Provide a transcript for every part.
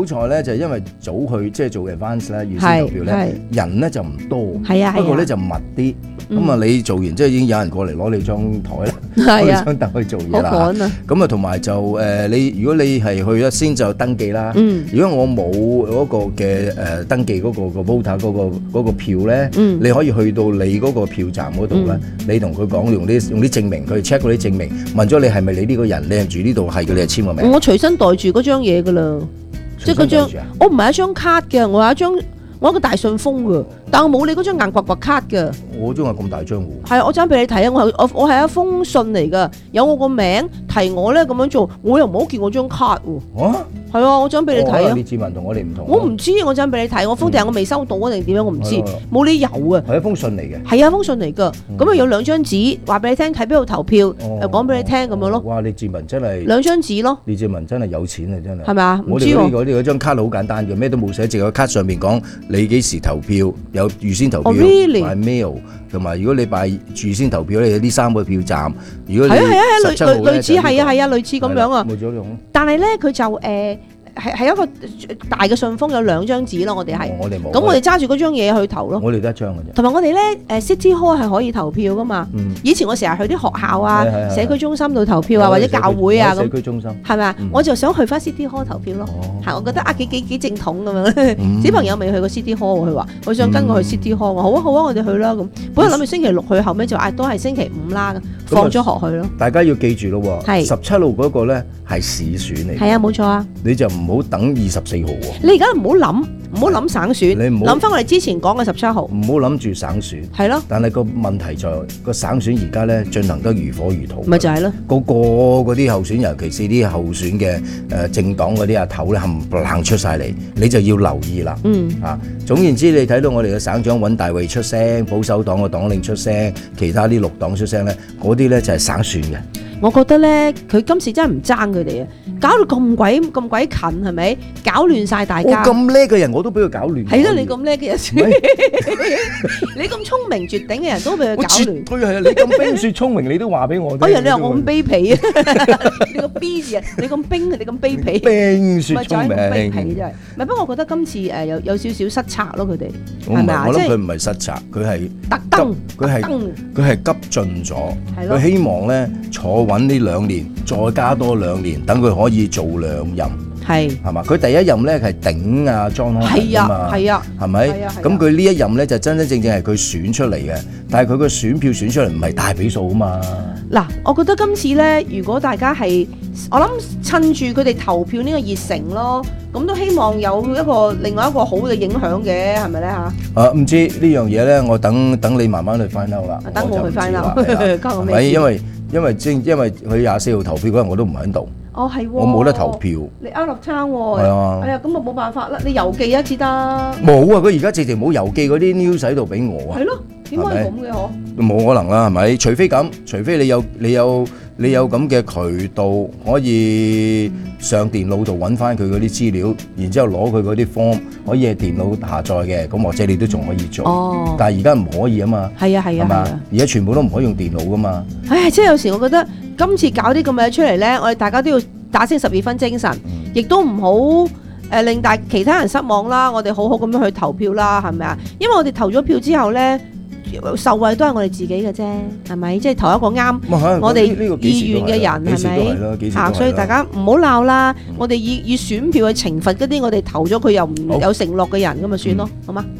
好彩咧就因為早去即係做 advance 咧預先投票咧，人咧就唔多，不過咧就密啲。咁啊，你做完即係已經有人過嚟攞你張台啦，攞你張凳去做嘢啦。咁啊，同埋就你如果你係去咗先就登記啦。如果我冇嗰個嘅登記嗰個 voter 嗰個票咧，你可以去到你嗰個票站嗰度咧，你同佢講用啲證明，佢 check 嗰啲證明，問咗你係咪你呢個人，你係住呢度係嘅，你係簽個名。 我隨身袋住嗰張嘢㗎啦，即係嗰張，我唔係一張卡嘅，我有一個大信封㗎，但我冇你嗰張硬刮刮卡㗎。 我張係咁大張喎。 係，我爭俾你睇啊！我係一封信嚟㗎，有我個名提我咧咁樣做，我又唔好見我張卡喎。係啊，我想俾你睇啊！ 列治文同我哋唔同。 我唔知，我想俾你睇。我封定我未收到啊，定點樣我唔知，冇理由啊。 係一封信嚟嘅。 係啊，封信嚟㗎。咁啊有2張紙，話俾你聽喺邊度投票，又講俾你聽咁樣咯。 哇！列治文真係 2張紙咯。 列治文真係有錢啊，真係。 係咪啊？ 我哋嗰張卡好簡單嘅，咩都冇寫，淨係個卡上面講你幾時投票，有預先投票，by mail，同埋如果你拜預先投票咧，有呢3個票站。如果你17號類似係啊，類似咁樣啊。 冇咗用。 但係咧，佢就係一個大嘅信封，有2張紙咯。我哋係， 我哋冇。 咁我哋揸住嗰張嘢去投咯。 我哋得一張嘅啫。 同埋我哋咧City Hall 係可以投票噶嘛。以前我成日去啲學校啊、社區中心度投票啊，或者教會啊咁。 社區中心係咪啊？我就想去翻 City Hall 投票咯。係，我覺得幾正統咁樣。小朋友未去過 City Hall，佢話佢想跟我去 City Hall，我好啊好啊，我哋去啦咁。本來諗住星期6去，後尾就都係星期5啦，放咗學去咯。 大家要記住咯喎，17號嗰個咧係市選嚟。 係啊，冇錯啊。 你就唔好等24號喎。 你而家唔好諗省選，你諗翻我哋之前講嘅17號。 唔好諗住省選。係咯。但係個問題就個省選而家咧進行得如火如荼。 咪就係咯。 個嗰啲候選，尤其是啲候選嘅政黨嗰啲阿頭咧，冚唪唥出晒嚟，你就要留意啦。總言之，你睇到我哋嘅省長尹大衛出聲，保守黨嘅黨領出聲，其他啲綠黨出聲咧，嗰啲咧就係省選嘅。 我覺得咧，佢今次真係唔爭佢哋啊！搞到咁鬼近係咪？搞亂晒大家。 我咁叻嘅人，我都俾佢搞亂。 係咯，你咁叻嘅人，你咁聰明絕頂嘅人都俾佢搞亂。 絕對係啊！你咁冰雪聰明，你都話俾我聽。 哎呀，你話我咁卑鄙啊！你個 B 字啊，你咁冰，你咁卑鄙。 冰雪聰明。 卑鄙真係。唔係，不過我覺得今次有少少失策咯，佢哋係咪啊？我諗佢唔係失策，佢係特登， 佢係急進咗。佢希望咧坐穩呢2年，再加多2年，等佢可以做2任，係嘛？佢第1任咧係頂啊莊康仁啊嘛，係咪？咁佢呢1任咧就真正係佢選出嚟嘅，但係佢個選票選出嚟唔係大比數啊嘛。 嗱，我覺得今次咧，如果大家係我諗趁住佢哋投票呢個熱誠咯，咁都希望有另外一個好嘅影響嘅，係咪咧嚇？ 唔知呢樣嘢咧，我等你慢慢去 find out 啦。 等我去 find out，交我咩？ 因為佢24號投票嗰日我都唔喺度。 哦，係喎， 我冇得投票。 你out of town喎。 係啊。 哎呀，咁啊冇辦法啦，你郵寄一次得。 冇啊！佢而家直情冇郵寄嗰啲 news 喺度俾我啊。 係咯，點解係咁嘅嗬？ 冇可能啦，係咪？除非你有咁嘅渠道可以上電腦度揾翻佢嗰啲資料，然之後攞佢嗰啲 form 可以喺電腦下載嘅，咁或者你都仲可以做。哦。但係而家唔可以啊嘛。係啊係啊。係嘛？而家全部都唔可以用電腦噶嘛。唉， 即係有時我覺得今次搞啲咁嘅嘢出嚟咧，我哋大家都要打醒12分精神，亦都唔好令其他人失望啦。我哋好好咁樣去投票啦，係咪啊？因為我哋投咗票之後咧。受惠都係我哋自己嘅啫，係咪？即係投一個啱我哋意願嘅人，係咪？所以大家唔好鬧啦。我哋以選票去懲罰嗰啲我哋投咗佢又唔有承諾嘅人，咁咪算咯，好嗎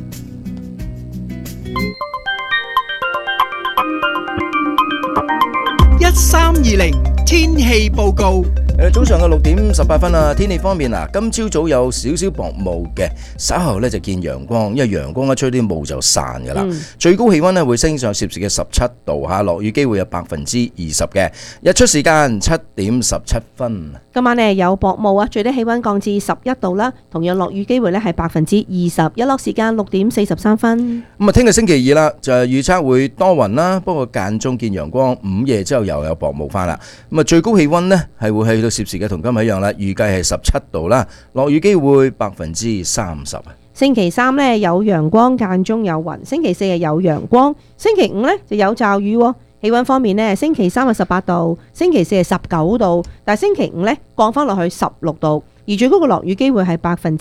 ？1320天氣報告。 早上嘅6點18分啊！天氣方面啊，今朝早有少少薄霧嘅，稍後咧就見陽光，因為陽光一吹啲霧就散噶啦。最高氣溫咧會升上攝氏嘅17度吓，落雨機會有20%嘅。日出時間7點17分。 今晚咧有薄霧啊，最低氣溫降至11度啦，同樣落雨機會咧係20%，日落時間6點43分。 咁啊，聽日星期2啦，就係預測會多雲啦，不過間中見陽光，午夜之後又有薄霧翻啦。咁啊，最高氣溫咧係會去到攝氏嘅同今日一樣啦，預計係17度啦，落雨機會30%。 星期3咧有陽光間中有雲，星期4係有陽光，星期5咧就有驟雨， 氣溫方面呢，星期三係18度，星期四係19度，但係星期五呢降翻落去16度，而最高嘅落雨機會係